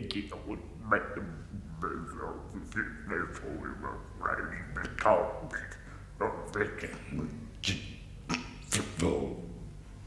it would make them therefore we were writing the talk of thinking.